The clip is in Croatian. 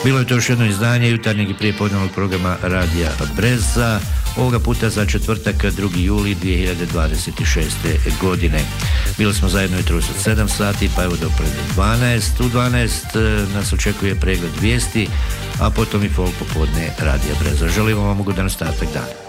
Bilo je to još jedno izdanje jutarnjeg i prijepodnevnog programa Radija Breza, ovoga puta za četvrtak 2. juli 2026. godine. Bili smo zajedno jutros od 7 sati, pa evo do pred 12. U 12 nas očekuje pregled vijesti, a potom i folk popodne Radija Breza. Želimo vam ugodan ostatak dana.